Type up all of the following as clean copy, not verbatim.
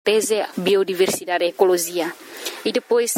tese biodiversidade e ecologia. E depois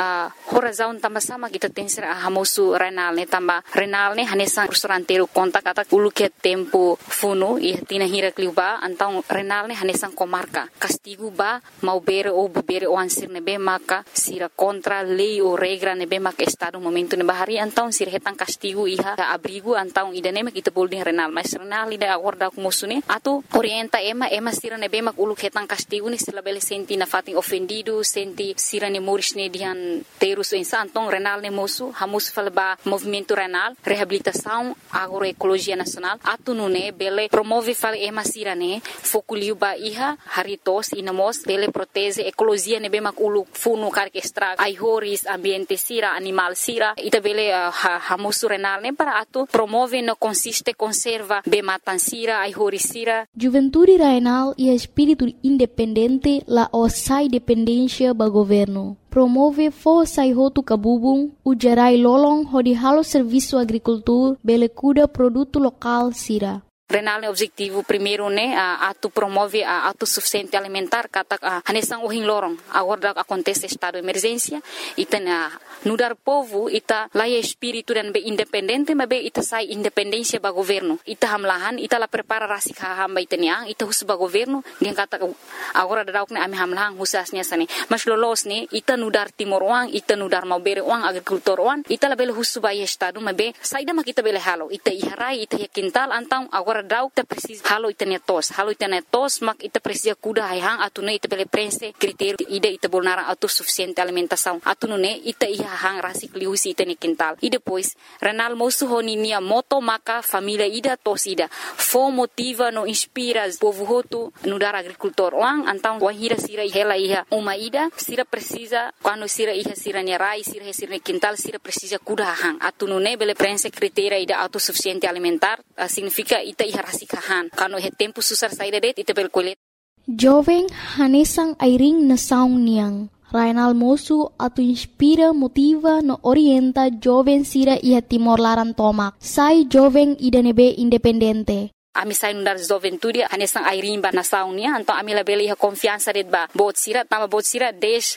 horazão também sama kita tem ser hamosu renal ne tamba renal ne hanesan restauranteiro conta kata ulu que tempo funo e tina hira kliuba então renal ne hanesan comarca castigo ba mau bere ou bebere o ansir ne be maka sira contra lei ou regra ne be maka estado momento ne bahari então sira hetan castigo iha abrigo então idane me kita boleh renal mas renal ida acorda com musune atu orienta ema sira ne be mak ulu hetan castigo ni sila bele senti na fating ofendido senti sira ne moris ne dihan terus então renal ne moço hamus falba movimento renal reabilitação agroecologia nacional atunune bele promove fal emasira ne foculiu ba iha haritos inamos bele protege ecologia ne be mak ulu funu kar extra ai horis ambiente sira animal sira ita bele hamus renal ne para atu promove no consiste conserva be matan sira ai horis sira juventude renal e espírito independente la osai dependência ba governo promove força e roto cabubung, o gerai lolong hodi halo serviço agricultura, bele cuida produto local sira. Renal é objetivo primeiro né atu promove a autossuficiente alimentar kata hanesan ohin lorong agora acontece estado de emergência ita nudar povo ita laia espírito dan be independente mas be ita sai independência ba governo ita hamlahan ita la prepara rasik hamba itanya ita hus ba governo dia kata agora dadauk ne ami hamlahan husasnya sane mas lolos ne ita nudar timor wang ita nudar mau bere wang agricultor wang ita la bele hus ba estado mas be saida ma kita bele halo ita iharai ita quintal antang agora dau ita precisa halo ita netos mak ita precisa kuda hang atune ita bele prense critério ida ita bolnara autossuficiente alimentação atune ita hang rasik liusi ita ne quintal e depois renal moço honinia moto maka família ida tosida fo motiva no inspira povo hotu no dar agricultor wang antang wahira sira hela iha uma ida sira precisa quando sira iha sira ne rai sira ne quintal sira precisa kuda hang atune bele prense critério ida autossuficiente alimentar significa ita iha rasik han quando he tempo susar saída det ita bel colet jovem hanesang airing na saung niang Renal moço atu inspira, motiva, no orienta jovem sira ia Timor Laran tomak. Sai jovem idanebe independente. Ami sai nundar juventude hanesang airimba na saunia então ami la bele confiança det ba bot sira tama bot sira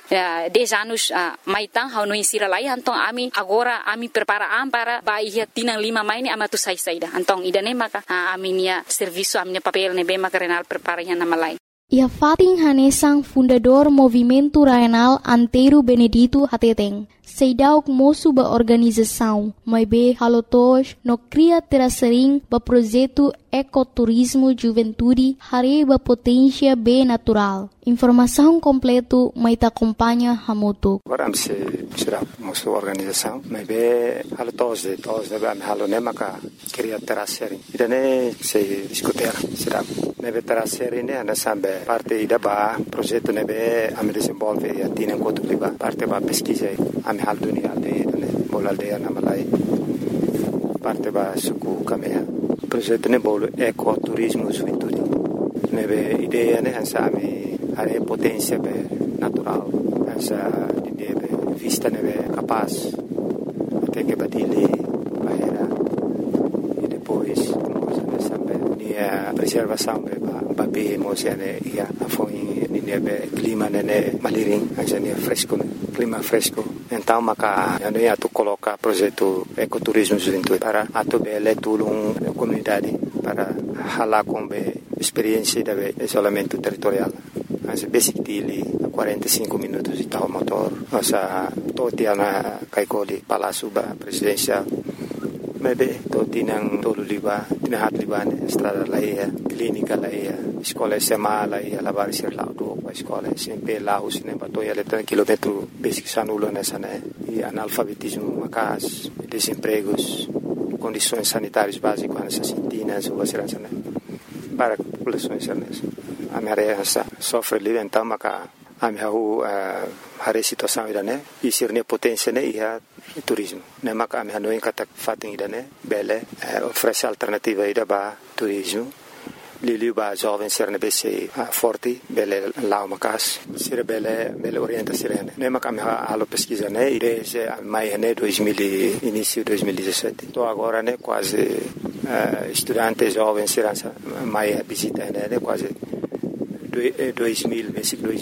10 anos maitang hau sira lai então ami agora ami prepara para ba ia tinang 5 maini amatu sai saida então idane maka ami nia serviço ami papel ne be maka renal prepara ia na malai. Ia Fatin hanesang fundador Movimento Renal Antero Benedito Hateteng. Seidauk moço ba organização, mas be halotos no cria terasering ba projeto ecoturismo juventude hare ba potência be natural. Informação completo mai ta acompanha hamoto. Agora se será moço organização, mas be halotos de ba halone maka cria terasering. Idane se discutir será nebe terasering ne ana sambe parte ida ba projeto nebe am desenvolve e atinen cotuliba parte ba pesquisa am hal dunia aldeia bol aldeia na malai parte ba suku kamea projeto ne bol ecoturismo juventude nebe ideia ne hansa ami are potência be natural hansa de vista nebe capaz até que badile bahera e depois nessa be nia preservação be ba be mosiane ia foi nebe clima nene maliring hansa ne fresco clima fresco. Então, maka ano ia tu coloca projeto ecoturismo juventude para atu bele tulung comunidade para hala com be experiência de isolamento territorial. Mas basic dili 45 minutos de tal motor. Nossa totiana kaikoli palácio ba presidencial. Mebe totinang tolu liba tinahat liban estrada laia clínica laia escola sema laia lavar ser laudo escola sempre lá os nem batoia letra quilômetro basic sanulo nessa né e analfabetismo macas desempregos condições sanitárias básicas nessa sintinas ou será né para populações a minha área sofre ali então maca a minha a situação ida né e ser ne potência né ia turismo né maca a minha não encata fating ida né bele oferece alternativa ida ba turismo Liliu ba jovem ser ne bese forte bele lao macas ser bele orienta sirene ne maca a alo pesquisa né desde mai né 2000 início 2017 tô agora né quase estudante jovem ser mai visita né quase 2000, versículo